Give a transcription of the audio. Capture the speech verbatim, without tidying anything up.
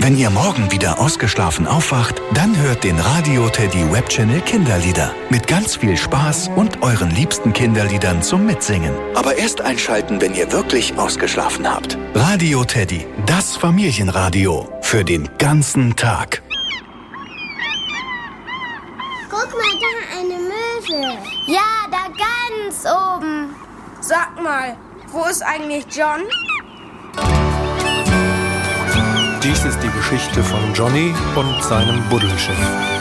Wenn ihr morgen wieder ausgeschlafen aufwacht, dann hört den Radio Teddy Webchannel Kinderlieder. Mit ganz viel Spaß und euren liebsten Kinderliedern zum Mitsingen. Aber erst einschalten, wenn ihr wirklich ausgeschlafen habt. Radio Teddy, das Familienradio. Für den ganzen Tag. Guck mal, da eine Möwe. Ja, da ganz oben. Sag mal, wo ist eigentlich John? Dies ist die Geschichte von Johnny und seinem Buddelschiff.